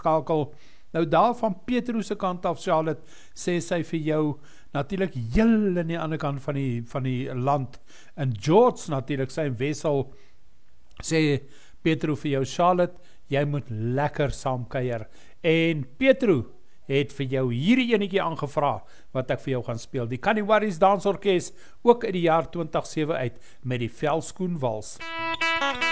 ingeskakel. Nou daar van Petro se kant af, Charlotte, sê sy vir jou, natuurlik heel in die ander kant van die land, en George natuurlik, sy Wessel, sê Petro vir jou, Charlotte, jy moet lekker saamkuier, en Petro het vir jou hierdie enetjie aangevra, wat ek vir jou gaan speel, die Kaniwaris Dansorkes, ook uit die jaar 2007 uit, met die Velskoen Wals.